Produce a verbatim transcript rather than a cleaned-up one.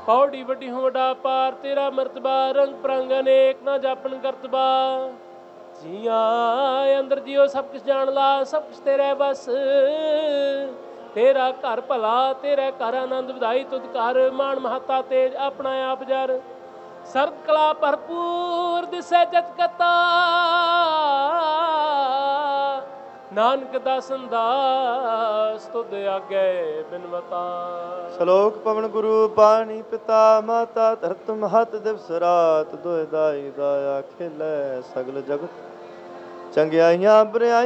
ਪੌੜੀ ਵੱਡੀ ਹੋ ਵੱਡਾ ਪਾਰ ਤੇਰਾ ਮਰਤਬਾ, ਰੰਗ ਪ੍ਰੰਗ ਅਨੇਕ ਨਾ ਜਾਪਨ ਕਰਤਬਾ। ਜੀਆਂ ਅੰਦਰ ਜੀਓ ਸਭ ਕੁਛ ਜਾਣ ਲਾ, ਸਭ ਕੁਛ ਤੇਰੇ ਬਸ। ਤੇਰਾ ਘਰ ਭਲਾ, ਤੇਰੇ ਘਰ ਆਨੰਦ ਵਧਾਈ ਤੁਧ ਘਰ। ਮਾਣ ਮਹਾਤਾ ਤੇਜ ਆਪਣਾ ਆਪ ਜਰ, ਸਰਬ ਕਲਾ ਭਰਪੂਰ ਦਿਸੈ ਜਤ ਕਤਾ। ਨਾਨਕ ਦਾਸਨ ਦਾਸ ਤੁਧ ਆਗੇ ਬਿਨਵਤਾ। ਸ਼ਲੋਕ ਪਵਨ ਗੁਰੂ ਬਾਣੀ ਪਿਤਾ ਮਾਤਾ ਧਰਤ ਮਹਤ ਦਿਵਸ ਰਾਤ। ਦੋਇ ਦਾਈ ਦਾਇਆ ਖੇਲੇ ਸਗਲ ਜਗਤ ਚੰਗਿਆਈਆਂ ਬਰਿਆਈ